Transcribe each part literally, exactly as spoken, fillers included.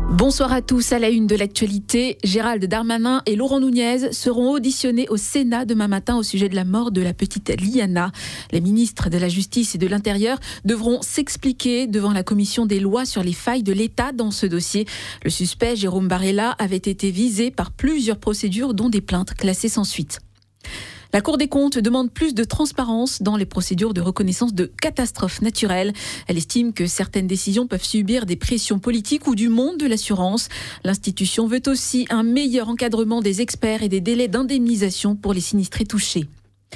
Bonsoir à tous. À la une de l'actualité, Gérald Darmanin et Laurent Nunez seront auditionnés au Sénat demain matin au sujet de la mort de la petite Liana. Les ministres de la Justice et de l'Intérieur devront s'expliquer devant la commission des lois sur les failles de l'État dans ce dossier. Le suspect, Jérôme Barella, avait été visé par plusieurs procédures, dont des plaintes classées sans suite. La Cour des comptes demande plus de transparence dans les procédures de reconnaissance de catastrophes naturelles. Elle estime que certaines décisions peuvent subir des pressions politiques ou du monde de l'assurance. L'institution veut aussi un meilleur encadrement des experts et des délais d'indemnisation pour les sinistrés touchés.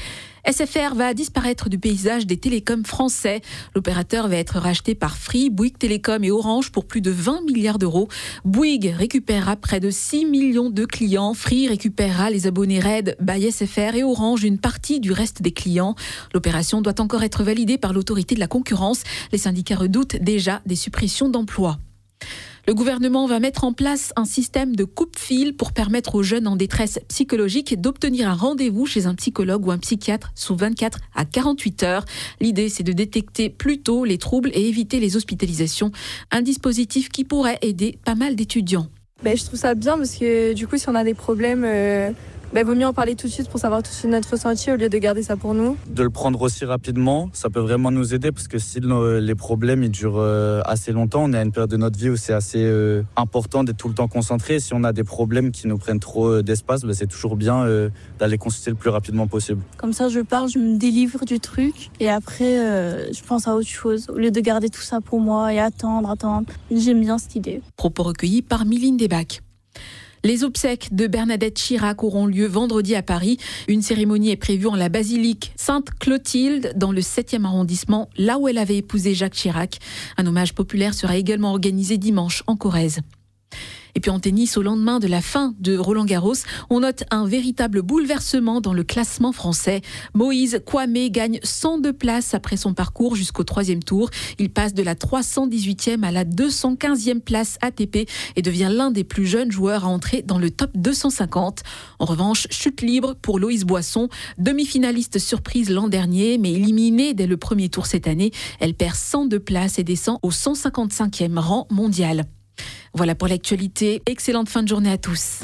S F R va disparaître du paysage des télécoms français. L'opérateur va être racheté par Free, Bouygues Télécom et Orange pour plus de vingt milliards d'euros. Bouygues récupérera près de six millions de clients. Free récupérera les abonnés Red by S F R et Orange une partie du reste des clients. L'opération doit encore être validée par l'autorité de la concurrence. Les syndicats redoutent déjà des suppressions d'emplois. Le gouvernement va mettre en place un système de coupe-fil pour permettre aux jeunes en détresse psychologique d'obtenir un rendez-vous chez un psychologue ou un psychiatre sous vingt-quatre à quarante-huit heures. L'idée, c'est de détecter plus tôt les troubles et éviter les hospitalisations. Un dispositif qui pourrait aider pas mal d'étudiants. Ben, je trouve ça bien parce que du coup, si on a des problèmes, euh, ben, vaut mieux en parler tout de suite pour savoir tout de suite notre ressenti au lieu de garder ça pour nous. De le prendre aussi rapidement, ça peut vraiment nous aider parce que si le, les problèmes ils durent euh, assez longtemps, on est à une période de notre vie où c'est assez euh, important d'être tout le temps concentré. Si on a des problèmes qui nous prennent trop euh, d'espace, ben, c'est toujours bien euh, d'aller consulter le plus rapidement possible. Comme ça, je parle, je me délivre du truc et après, euh, je pense à autre chose au lieu de garder tout ça pour moi et attendre, attendre. J'aime bien cette idée. Propos recueillis par Mylène Desbacs. Les obsèques de Bernadette Chirac auront lieu vendredi à Paris. Une cérémonie est prévue en la basilique Sainte-Clotilde, dans le septième arrondissement, là où elle avait épousé Jacques Chirac. Un hommage populaire sera également organisé dimanche en Corrèze. Et puis en tennis, au lendemain de la fin de Roland-Garros, on note un véritable bouleversement dans le classement français. Moïse Kouamé gagne cent deux places après son parcours jusqu'au troisième tour. Il passe de la trois cent dix-huitième à la deux cent quinzième place A T P et devient l'un des plus jeunes joueurs à entrer dans le top deux cent cinquante. En revanche, chute libre pour Loïse Boisson, demi-finaliste surprise l'an dernier, mais éliminée dès le premier tour cette année. Elle perd cent deux places et descend au cent cinquante-cinquième rang mondial. Voilà pour l'actualité. Excellente fin de journée à tous.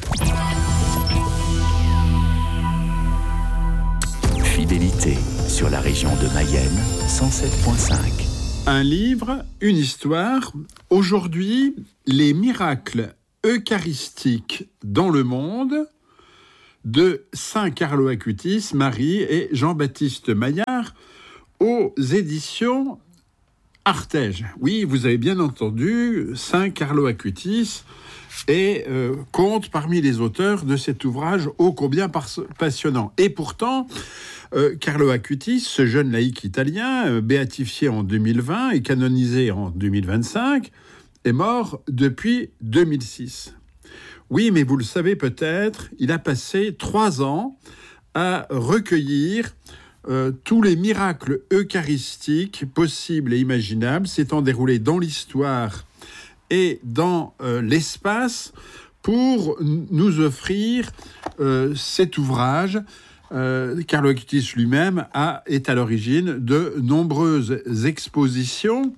Fidélité sur la région de Mayenne, cent sept virgule cinq. Un livre, une histoire. Aujourd'hui, les miracles eucharistiques dans le monde de Saint Carlo Acutis, Marie et Jean-Baptiste Maillard aux éditions Artege. Oui, vous avez bien entendu, Saint Carlo Acutis et euh, compte parmi les auteurs de cet ouvrage ô combien passionnant. Et pourtant, euh, Carlo Acutis, ce jeune laïc italien, euh, béatifié en deux mille vingt et canonisé en deux mille vingt-cinq, est mort depuis deux mille six. Oui, mais vous le savez peut-être, il a passé trois ans à recueillir Euh, tous les miracles eucharistiques possibles et imaginables s'étant déroulés dans l'histoire et dans euh, l'espace pour n- nous offrir euh, cet ouvrage. Euh, Carlo Acutis lui-même a, est à l'origine de nombreuses expositions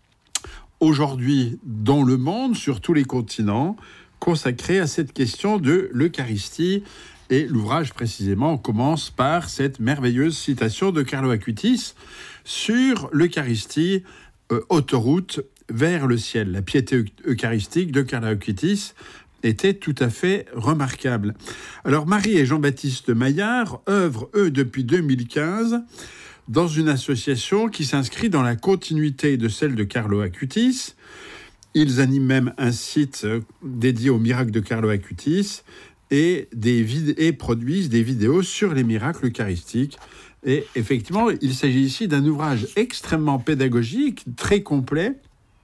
aujourd'hui dans le monde, sur tous les continents, consacrées à cette question de l'Eucharistie. Et l'ouvrage, précisément, commence par cette merveilleuse citation de Carlo Acutis sur l'Eucharistie, euh, autoroute vers le ciel. La piété eucharistique de Carlo Acutis était tout à fait remarquable. Alors, Marie et Jean-Baptiste Maillard œuvrent, eux, depuis deux mille quinze, dans une association qui s'inscrit dans la continuité de celle de Carlo Acutis. Ils animent même un site dédié au miracle de Carlo Acutis, et, des vid- et produisent des vidéos sur les miracles eucharistiques. Et effectivement, il s'agit ici d'un ouvrage extrêmement pédagogique, très complet,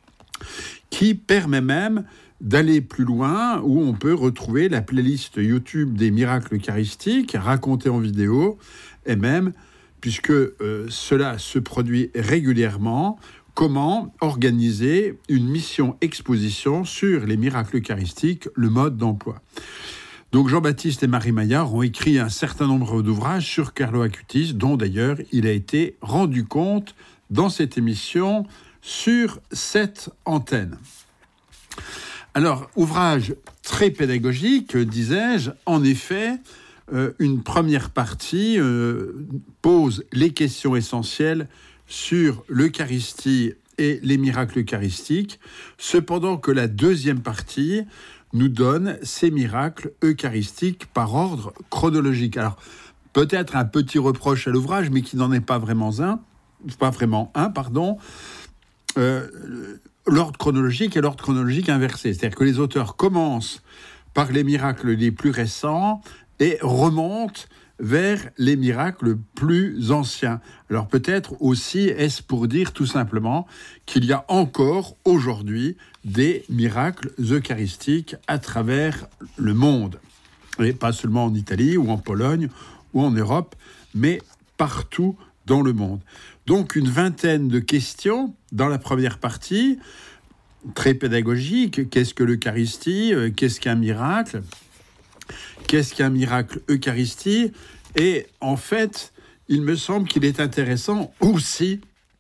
qui permet même d'aller plus loin, où on peut retrouver la playlist YouTube des miracles eucharistiques, racontés en vidéo, et même, puisque euh, cela se produit régulièrement, comment organiser une mission exposition sur les miracles eucharistiques, le mode d'emploi. Donc Jean-Baptiste et Marie Maillard ont écrit un certain nombre d'ouvrages sur Carlo Acutis, dont d'ailleurs il a été rendu compte dans cette émission sur cette antenne. Alors, ouvrage très pédagogique, disais-je. En effet, euh, une première partie euh, pose les questions essentielles sur l'Eucharistie et les miracles eucharistiques, cependant que la deuxième partie nous donne ces miracles eucharistiques par ordre chronologique. Alors, peut-être un petit reproche à l'ouvrage, mais qui n'en est pas vraiment un, pas vraiment un, pardon, euh, l'ordre chronologique et l'ordre chronologique inversé. C'est-à-dire que les auteurs commencent par les miracles les plus récents et remontent vers les miracles plus anciens. Alors peut-être aussi est-ce pour dire tout simplement qu'il y a encore aujourd'hui des miracles eucharistiques à travers le monde. Et pas seulement en Italie ou en Pologne ou en Europe, mais partout dans le monde. Donc une vingtaine de questions dans la première partie, très pédagogique. Qu'est-ce que l'Eucharistie ? Qu'est-ce qu'un miracle ? Qu'est-ce qu'un miracle Eucharistie ? Et en fait, il me semble qu'il est intéressant aussi,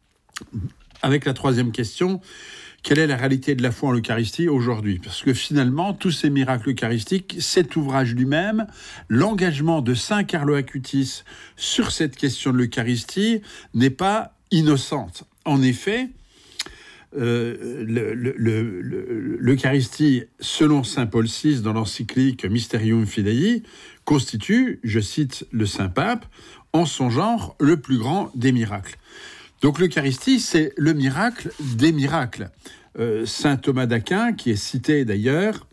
avec la troisième question, quelle est la réalité de la foi en l'Eucharistie aujourd'hui ? Parce que finalement, tous ces miracles eucharistiques, cet ouvrage lui-même, l'engagement de saint Carlo Acutis sur cette question de l'Eucharistie n'est pas innocente. En effet, Euh, le, le, le, l'Eucharistie, selon saint Paul six dans l'encyclique Mysterium Fidei, constitue, je cite le Saint-Pape, en son genre le plus grand des miracles. Donc l'Eucharistie, c'est le miracle des miracles. Euh, saint Thomas d'Aquin, qui est cité d'ailleurs,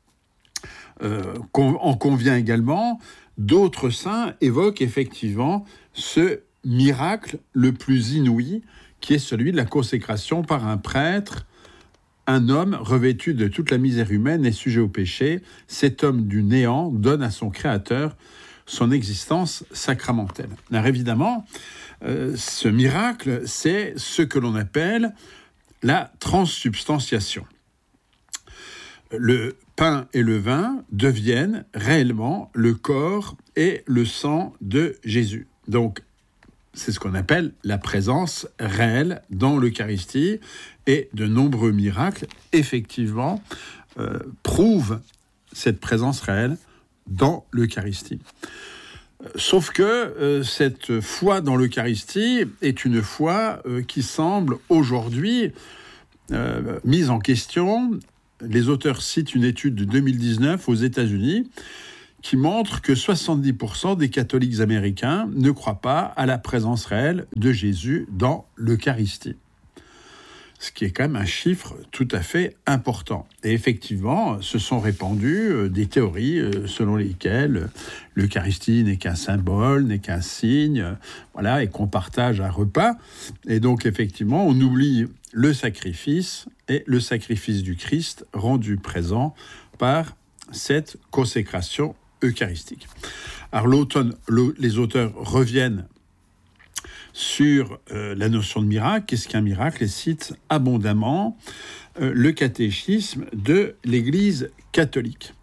euh, en convient également. D'autres saints évoquent effectivement ce miracle le plus inouï, qui est celui de la consécration par un prêtre, un homme revêtu de toute la misère humaine et sujet au péché. Cet homme du néant donne à son Créateur son existence sacramentelle. Alors évidemment, euh, ce miracle, c'est ce que l'on appelle la transsubstantiation. Le pain et le vin deviennent réellement le corps et le sang de Jésus. Donc, c'est ce qu'on appelle la présence réelle dans l'Eucharistie, et de nombreux miracles, effectivement, euh, prouvent cette présence réelle dans l'Eucharistie. Sauf que euh, cette foi dans l'Eucharistie est une foi euh, qui semble aujourd'hui euh, mise en question. Les auteurs citent une étude de deux mille dix-neuf aux États-Unis qui montre que soixante-dix pour cent des catholiques américains ne croient pas à la présence réelle de Jésus dans l'Eucharistie. Ce qui est quand même un chiffre tout à fait important. Et effectivement, se sont répandues des théories selon lesquelles l'Eucharistie n'est qu'un symbole, n'est qu'un signe, voilà, et qu'on partage un repas. Et donc, effectivement, on oublie le sacrifice et le sacrifice du Christ rendu présent par cette consécration eucharistique. Alors, l'automne, le, les auteurs reviennent sur euh, la notion de miracle. Qu'est-ce qu'un miracle ? Et citent abondamment euh, le catéchisme de l'Église catholique.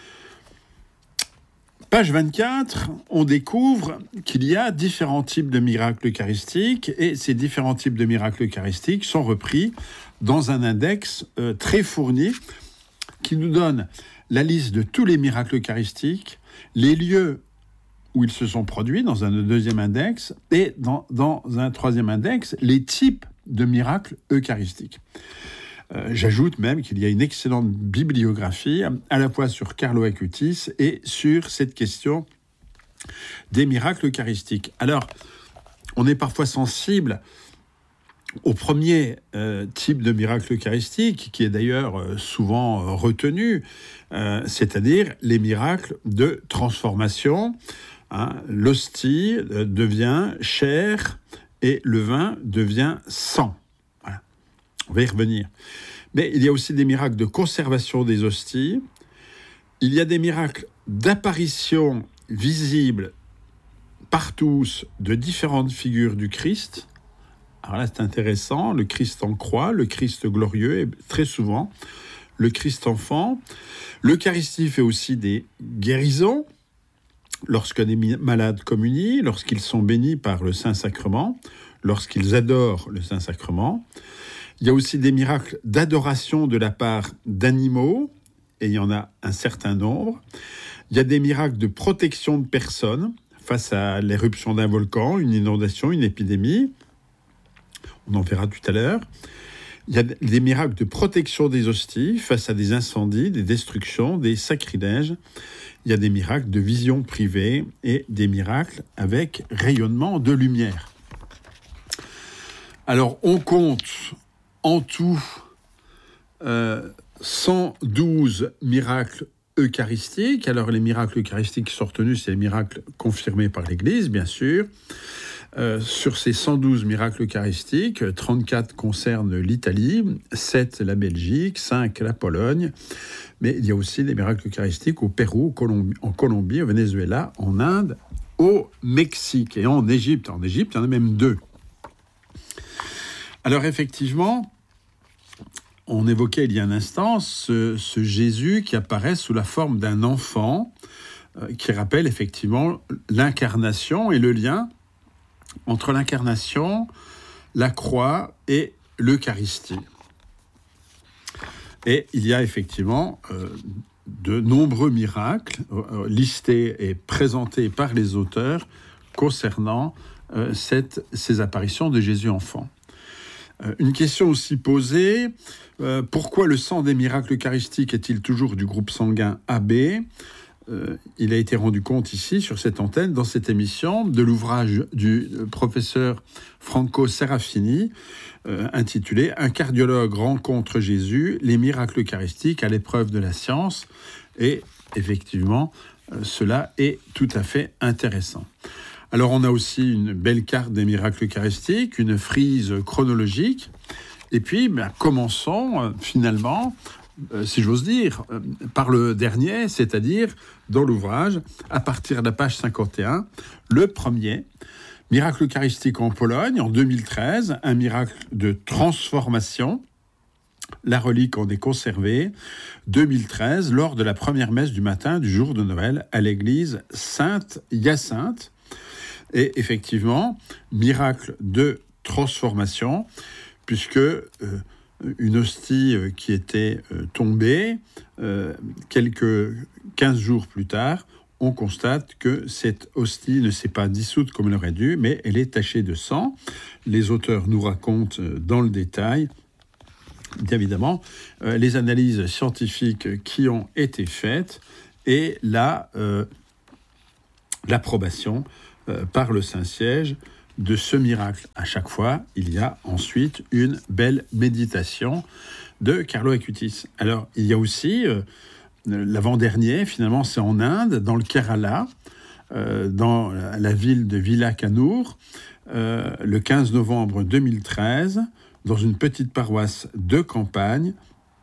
Page vingt-quatre, on découvre qu'il y a différents types de miracles eucharistiques, et ces différents types de miracles eucharistiques sont repris dans un index euh, très fourni qui nous donne la liste de tous les miracles eucharistiques, les lieux où ils se sont produits dans un deuxième index, et dans, dans un troisième index, les types de miracles eucharistiques. Euh, j'ajoute même qu'il y a une excellente bibliographie, à la fois sur Carlo Acutis et sur cette question des miracles eucharistiques. Alors, on est parfois sensible au premier euh, type de miracle eucharistique, qui est d'ailleurs euh, souvent euh, retenu, euh, c'est-à-dire les miracles de transformation. Hein, l'hostie euh, devient chair et le vin devient sang. Voilà. On va y revenir. Mais il y a aussi des miracles de conservation des hosties. Il y a des miracles d'apparition visible par tous de différentes figures du Christ. Alors là, c'est intéressant, le Christ en croix, le Christ glorieux, et très souvent, le Christ enfant. L'Eucharistie fait aussi des guérisons, lorsque des malades communient, lorsqu'ils sont bénis par le Saint-Sacrement, lorsqu'ils adorent le Saint-Sacrement. Il y a aussi des miracles d'adoration de la part d'animaux, et il y en a un certain nombre. Il y a des miracles de protection de personnes face à l'éruption d'un volcan, une inondation, une épidémie. On en verra tout à l'heure. Il y a des miracles de protection des hosties face à des incendies, des destructions, des sacrilèges. Il y a des miracles de vision privée et des miracles avec rayonnement de lumière. Alors, on compte en tout euh, cent douze miracles eucharistiques. Alors, les miracles eucharistiques qui sont retenus, c'est les miracles confirmés par l'Église, bien sûr. Euh, sur ces cent douze miracles eucharistiques, trente-quatre concernent l'Italie, sept la Belgique, cinq la Pologne, mais il y a aussi des miracles eucharistiques au Pérou, Colombie, en Colombie, au Venezuela, en Inde, au Mexique et en Égypte. En Égypte, il y en a même deux. Alors effectivement, on évoquait il y a un instant ce, ce Jésus qui apparaît sous la forme d'un enfant, euh, qui rappelle effectivement l'incarnation et le lien entre l'incarnation, la croix et l'Eucharistie. Et il y a effectivement euh, de nombreux miracles euh, listés et présentés par les auteurs concernant euh, cette, ces apparitions de Jésus enfant. Euh, une question aussi posée, euh, pourquoi le sang des miracles eucharistiques est-il toujours du groupe sanguin A B ? Euh, il a été rendu compte ici, sur cette antenne, dans cette émission, de l'ouvrage du professeur Franco Serafini, euh, intitulé « Un cardiologue rencontre Jésus, les miracles eucharistiques à l'épreuve de la science ». Et effectivement, euh, cela est tout à fait intéressant. Alors, on a aussi une belle carte des miracles eucharistiques, une frise chronologique. Et puis, ben, commençons euh, finalement... Euh, si j'ose dire, euh, par le dernier, c'est-à-dire dans l'ouvrage, à partir de la page cinquante et un, le premier, miracle eucharistique en Pologne, en deux mille treize, un miracle de transformation, la relique en est conservée, deux mille treize, lors de la première messe du matin du jour de Noël à l'église Sainte-Hyacinthe. Et effectivement, miracle de transformation, puisque... Euh, une hostie qui était tombée, euh, quelques quinze jours plus tard, on constate que cette hostie ne s'est pas dissoute comme elle aurait dû, mais elle est tachée de sang. Les auteurs nous racontent dans le détail, bien évidemment, euh, les analyses scientifiques qui ont été faites et la, euh, l'approbation euh, par le Saint-Siège de ce miracle. À chaque fois, il y a ensuite une belle méditation de Carlo Acutis. Alors, il y a aussi, euh, l'avant-dernier, finalement, c'est en Inde, dans le Kerala, euh, dans la ville de Vilakanur, euh, le quinze novembre deux mille treize, dans une petite paroisse de campagne,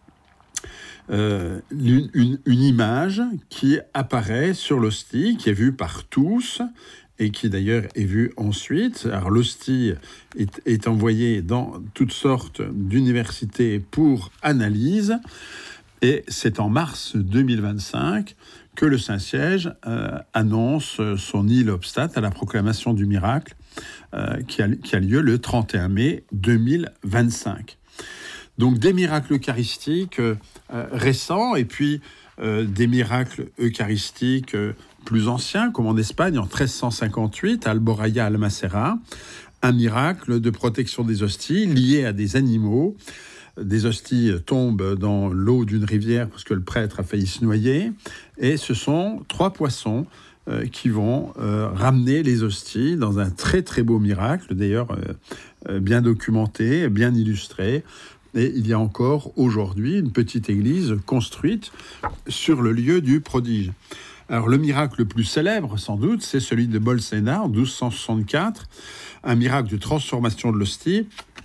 euh, une, une, une image qui apparaît sur l'hostie, qui est vue par tous, et qui d'ailleurs est vue ensuite. Alors l'hostie est, est envoyée dans toutes sortes d'universités pour analyse, et c'est en mars deux mille vingt-cinq que le Saint-Siège euh, annonce son nihil obstat à la proclamation du miracle euh, qui, a, qui a lieu le trente et un mai deux mille vingt-cinq. Donc des miracles eucharistiques euh, récents, et puis euh, des miracles eucharistiques euh, plus anciens, comme en Espagne, en treize cent cinquante-huit, à Alboraya Almacera, un miracle de protection des hosties lié à des animaux. Des hosties tombent dans l'eau d'une rivière parce que le prêtre a failli se noyer, et ce sont trois poissons euh, qui vont euh, ramener les hosties dans un très très beau miracle, d'ailleurs euh, euh, bien documenté, bien illustré. Et il y a encore aujourd'hui une petite église construite sur le lieu du prodige. Alors le miracle le plus célèbre, sans doute, c'est celui de Bolsena en douze cent soixante-quatre, un miracle de transformation de l'hostie,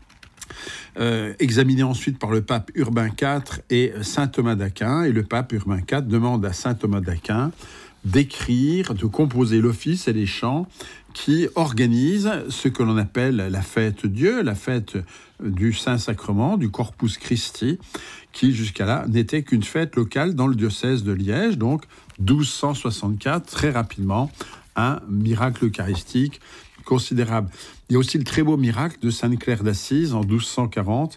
euh, examiné ensuite par le pape Urbain quatre et saint Thomas d'Aquin. Et le pape Urbain quatre demande à saint Thomas d'Aquin d'écrire, de composer l'office et les chants qui organisent ce que l'on appelle la fête Dieu, la fête du Saint-Sacrement, du Corpus Christi, qui jusqu'à là n'était qu'une fête locale dans le diocèse de Liège. Donc douze cent soixante-quatre, très rapidement, un miracle eucharistique considérable. Il y a aussi le très beau miracle de Sainte-Claire d'Assise en douze cent quarante,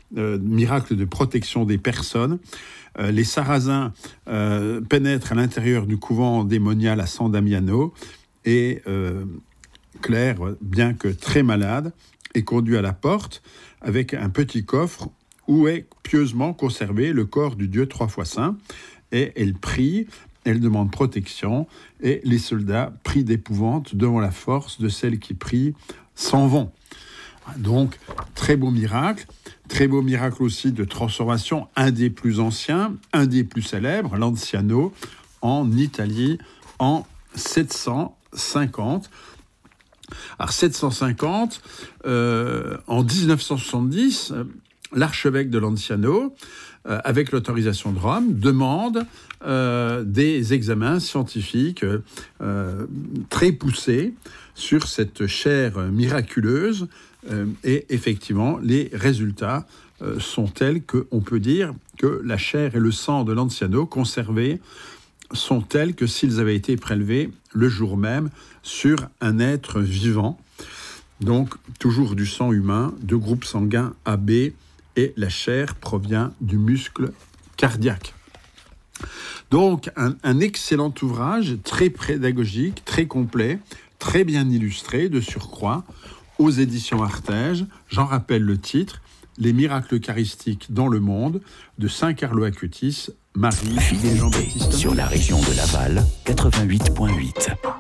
euh, miracle de protection des personnes. Euh, les Sarrasins euh, pénètrent à l'intérieur du couvent démonial à San Damiano et euh, Claire, bien que très malade, est conduite à la porte avec un petit coffre où est pieusement conservé le corps du Dieu trois fois saint. Et elle prie, elle demande protection, et les soldats, pris d'épouvante devant la force de celle qui prie, s'en vont. Donc, très beau miracle, très beau miracle aussi de transformation, un des plus anciens, un des plus célèbres, l'Anciano, en Italie, en sept cent cinquante. Alors, sept cent cinquante, euh, en dix-neuf cent soixante-dix, euh, l'archevêque de Lanciano, euh, avec l'autorisation de Rome, demande euh, des examens scientifiques euh, très poussés sur cette chair miraculeuse. Euh, et effectivement, les résultats euh, sont tels qu'on peut dire que la chair et le sang de Lanciano conservés sont tels que s'ils avaient été prélevés le jour même sur un être vivant. Donc, toujours du sang humain, de groupe sanguin A B, et la chair provient du muscle cardiaque. Donc, un, un excellent ouvrage, très pédagogique, très complet, très bien illustré, de surcroît, aux éditions Artege. J'en rappelle le titre, « Les miracles eucharistiques dans le monde » de saint Carlo Acutis, Marie et Jean-Baptiste. Sur la région de Laval, quatre-vingt-huit virgule huit.